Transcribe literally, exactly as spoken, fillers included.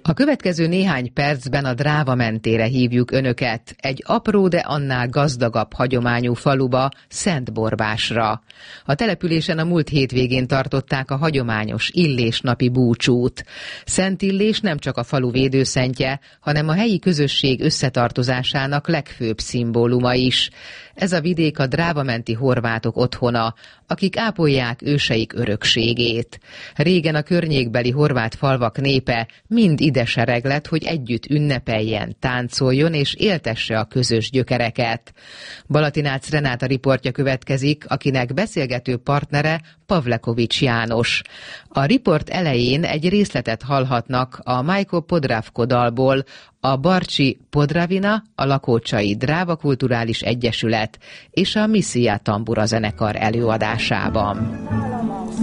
A következő néhány percben a Dráva mentére hívjuk önöket, egy apró, de annál gazdagabb hagyományú faluba, Szentborbásra. A településen a múlt hétvégén tartották a hagyományos Illés-napi búcsút. Szent Illés nem csak a falu védőszentje, hanem a helyi közösség összetartozásának legfőbb szimbóluma is. Ez a vidék a drávamenti horvátok otthona, akik ápolják őseik örökségét. Régen a környékbeli horvát falvak népe mind ide sereglett, hogy együtt ünnepeljen, táncoljon és éltesse a közös gyökereket. Balatinác Renáta riportja következik, akinek beszélgető partnere Pavlekovics János. A riport elején egy részletet hallhatnak a Majko Podravko dalból, a Barcsi Podravina, a Lakócsai Dráva Kulturális Egyesület és a Misija Tambura zenekar előadásában.